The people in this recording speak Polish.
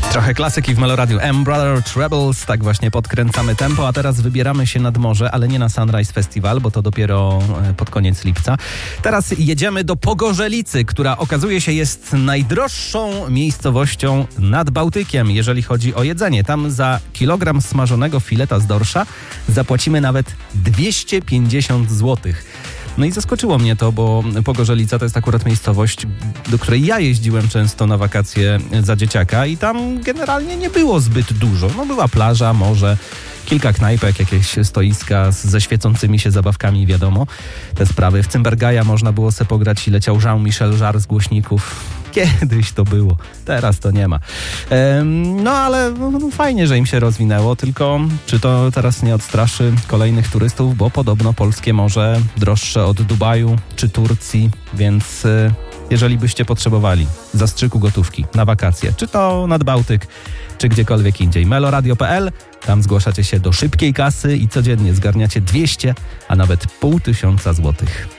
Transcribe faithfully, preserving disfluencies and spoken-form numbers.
Trochę klasyki w Meloradiu. M Brother Trebles, tak właśnie podkręcamy tempo, a teraz wybieramy się nad morze, ale nie na Sunrise Festival, bo to dopiero pod koniec lipca. Teraz jedziemy do Pogorzelicy, która okazuje się jest najdroższą miejscowością nad Bałtykiem, jeżeli chodzi o jedzenie. Tam za kilogram smażonego fileta z dorsza zapłacimy nawet dwieście pięćdziesiąt złotych. No i zaskoczyło mnie to, bo Pogorzelica to jest akurat miejscowość, do której ja jeździłem często na wakacje za dzieciaka i tam generalnie nie było zbyt dużo. No była plaża, morze, kilka knajpek, jakieś stoiska ze świecącymi się zabawkami, wiadomo, te sprawy. W Cymbergaja można było se pograć i leciał Jean-Michel Jarre z głośników. Kiedyś to było, teraz to nie ma. Ehm, no ale no, fajnie, że im się rozwinęło, tylko czy to teraz nie odstraszy kolejnych turystów, bo podobno polskie morze droższe od Dubaju czy Turcji, więc y, jeżeli byście potrzebowali zastrzyku gotówki na wakacje, czy to nad Bałtyk, czy gdziekolwiek indziej, meloradio kropka p l, tam zgłaszacie się do szybkiej kasy i codziennie zgarniacie dwieście, a nawet pół tysiąca złotych.